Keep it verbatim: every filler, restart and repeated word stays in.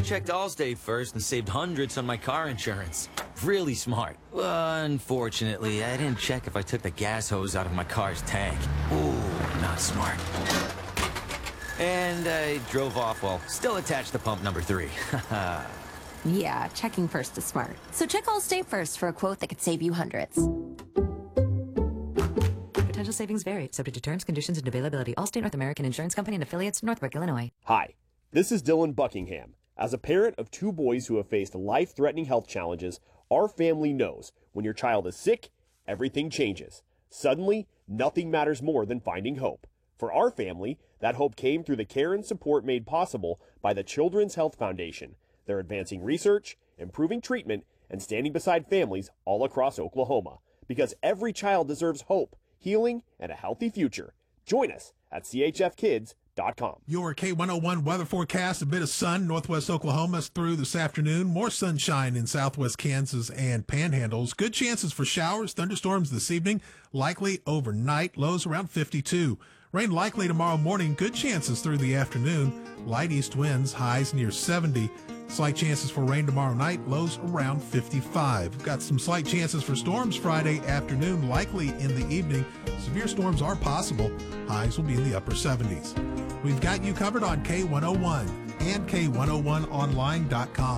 checked Allstate first and saved hundreds on my car insurance. Really smart. Unfortunately, I didn't check if I took the gas hose out of my car's tank. Ooh, not smart. And I drove off while still attached to pump number three. Yeah, checking first is smart. So check Allstate first for a quote that could save you hundreds. Potential savings vary, subject to terms, conditions, and availability. Allstate North American Insurance Company and affiliates, Northbrook, Illinois. Hi, this is Dylan Buckingham. As a parent of two boys who have faced life-threatening health challenges, our family knows when your child is sick, everything changes. Suddenly, nothing matters more than finding hope. For our family, that hope came through the care and support made possible by the Children's Health Foundation. They're advancing research, improving treatment, and standing beside families all across Oklahoma. Because every child deserves hope, healing, and a healthy future. Join us at C H F kids dot com. Your K one oh one weather forecast, a bit of sun, northwest Oklahoma through this afternoon. More sunshine in southwest Kansas and panhandles. Good chances for showers, thunderstorms this evening, likely overnight, lows around fifty-two. Rain likely tomorrow morning, good chances through the afternoon. Light east winds, highs near seventy. Slight chances for rain tomorrow night, lows around fifty-five. We've got some slight chances for storms Friday afternoon, likely in the evening. Severe storms are possible. Highs will be in the upper seventies. We've got you covered on K one oh one and K one oh one online dot com.